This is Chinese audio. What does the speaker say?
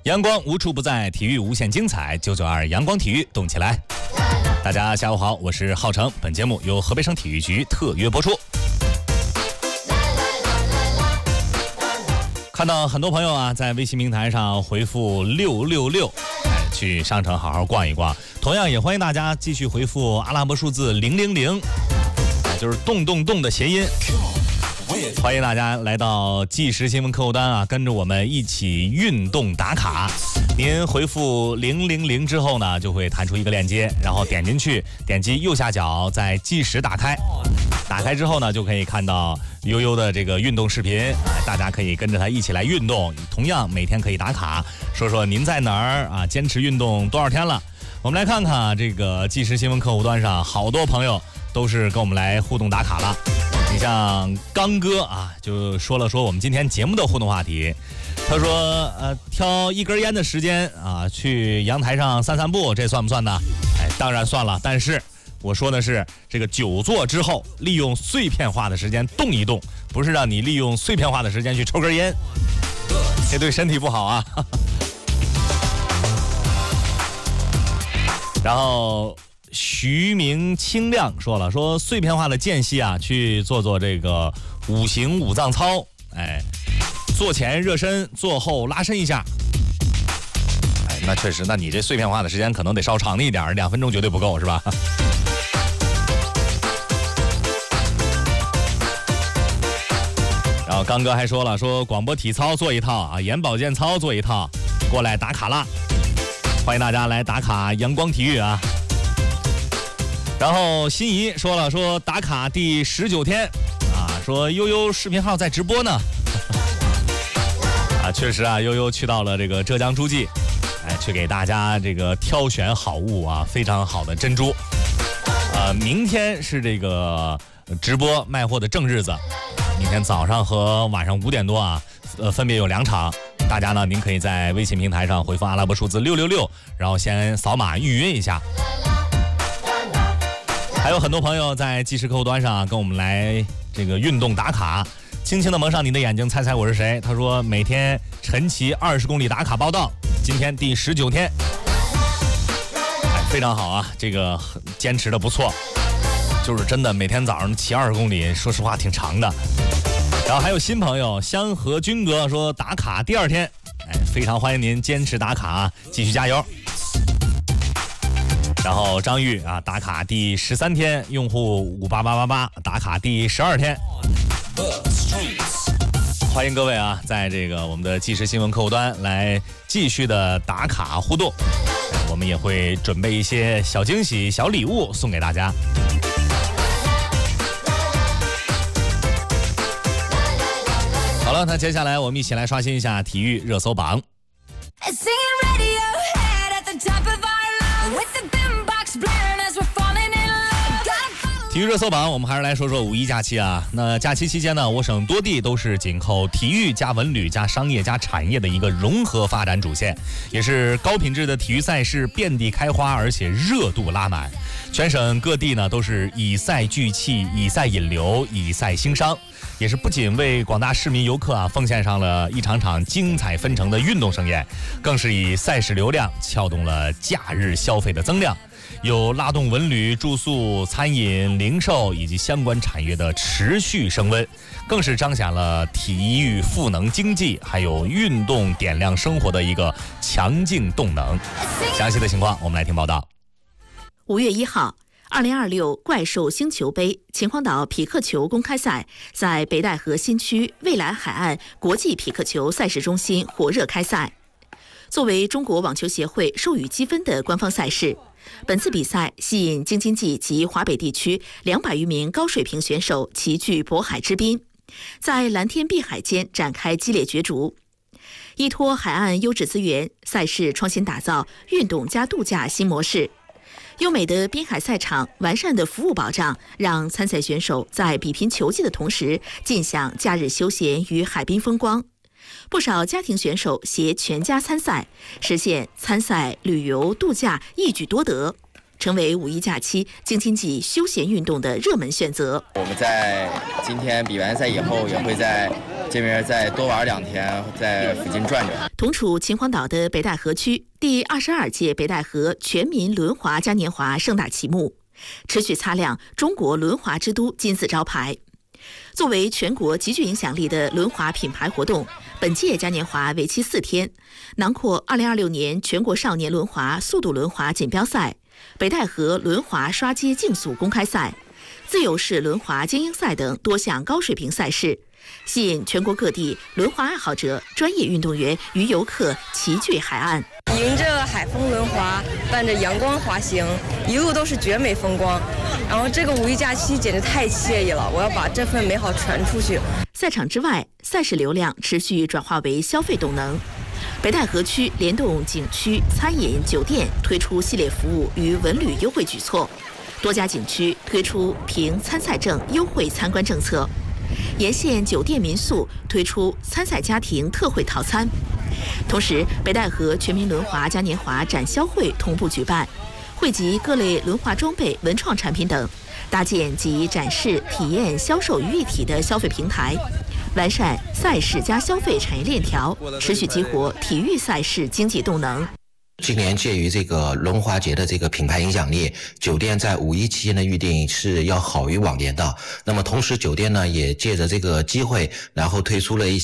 阳光无处不在，体育无限精彩。992阳光体育，动起来！大家下午好，我是浩成。本节目由河北省体育局特约播出。看到很多朋友啊，在微信平台上回复666，去商城好好逛一逛。同样也欢迎大家继续回复阿拉伯数字000，就是动动动的谐音。欢迎大家来到即时新闻客户端啊，跟着我们一起运动打卡。您回复000之后呢，就会弹出一个链接，然后点进去，点击右下角在即时打开。打开之后呢，就可以看到悠悠的这个运动视频啊，大家可以跟着他一起来运动。同样每天可以打卡，说说您在哪儿啊，坚持运动多少天了。我们来看看这个即时新闻客户端上，好多朋友都是跟我们来互动打卡了。你像刚哥啊，就说了我们今天节目的互动话题。他说挑一根烟的时间啊，去阳台上散散步，这算不算呢？当然算了。但是我说的是这个久坐之后，利用碎片化的时间动一动，不是让你利用碎片化的时间去抽根烟，这对身体不好啊。然后徐明清亮说碎片化的间隙啊，去做这个五行五脏操，做前热身，做后拉伸一下。那确实，那你这碎片化的时间可能得稍长一点，2分钟绝对不够，是吧？然后刚哥还说了，广播体操做一套啊，眼保健操做一套，过来打卡啦！欢迎大家来打卡阳光体育啊。然后心仪说了，打卡第19天啊，说悠悠视频号在直播呢。啊，确实啊，悠悠去到了这个浙江诸暨，去给大家这个挑选好物啊，非常好的珍珠。明天是这个直播卖货的正日子，明天早上和晚上5点多啊，分别有2场。大家呢，您可以在微信平台上回复阿拉伯数字666，然后先扫码预约一下。还有很多朋友在即时客户端上跟我们来这个运动打卡，轻轻的蒙上你的眼睛，猜猜我是谁？他说每天晨骑20公里打卡报道，今天第19天，非常好啊，这个坚持的不错，就是真的每天早上骑20公里，说实话挺长的。然后还有新朋友香河军哥说打卡第2天，非常欢迎您坚持打卡啊，继续加油。然后张玉啊，打卡第13天，用户58888打卡第12天。欢迎各位啊，在这个我们的即时新闻客户端来继续的打卡互动，我们也会准备一些小惊喜、小礼物送给大家。好了，那接下来我们一起来刷新一下体育热搜榜。体育热搜榜，我们还是来说5一假期啊。那假期期间呢，我省多地都是紧扣体育加文旅加商业加产业的一个融合发展主线，也是高品质的体育赛事遍地开花，而且热度拉满。全省各地呢都是以赛聚气，以赛引流，以赛兴商，也是不仅为广大市民游客啊奉献上了一场场精彩纷呈的运动盛宴，更是以赛事流量撬动了假日消费的增量。有拉动文旅、住宿、餐饮、零售以及相关产业的持续升温，更是彰显了体育赋能经济，还有运动点亮生活的一个强劲动能。详细的情况我们来听报道。 5月1号，2026怪兽星球杯秦皇岛匹克球公开赛在北戴河新区蔚蓝海岸国际匹克球赛事中心火热开赛。作为中国网球协会授予积分的官方赛事，本次比赛吸引京津冀及华北地区200余名高水平选手齐聚渤海之滨，在蓝天碧海间展开激烈角逐。依托海岸优质资源，赛事创新打造运动加度假新模式。优美的滨海赛场、完善的服务保障，让参赛选手在比拼球技的同时，尽享假日休闲与海滨风光。不少家庭选手携全家参赛，实现参赛、旅游、度假一举多得。 成为五一假期京津冀休闲运动的热门选择。 我们在今天比完赛以后，也会在这边再多玩2天，在附近转转。 同处秦皇岛的北戴河区，第22届北戴河全民轮滑嘉年华盛大启幕，持续擦亮中国轮滑之都金字招牌。作为全国极具影响力的轮滑品牌活动，本届嘉年华为期4天，囊括2026年全国少年轮滑速度轮滑锦标赛、北戴河轮滑刷街竞速公开赛、自由式轮滑精英赛等多项高水平赛事，吸引全国各地轮滑爱好者、专业运动员与游客齐聚海岸。 迎着海风轮滑，伴着阳光滑行，一路都是绝美风光。然后这个五一假期简直太惬意了，我要把这份美好传出去。 赛场之外，赛事流量持续转化为消费动能。北戴河区联动景区、餐饮、酒店推出系列服务与文旅优惠举措，多家景区推出凭参赛证优惠参观政策，沿线酒店民宿推出参赛家庭特惠套餐。同时，北戴河全民轮滑嘉年华展销会同步举办，汇集各类轮滑装备、文创产品等，搭建集展示、体验、销售于一体的消费平台，完善赛事加消费产业链条，持续激活体育赛事经济动能。 今年介于这个轮滑节的这个品牌影响力，酒店在五一期间的预订是要好于往年的。那么同时酒店呢也借着这个机会，然后推出了一些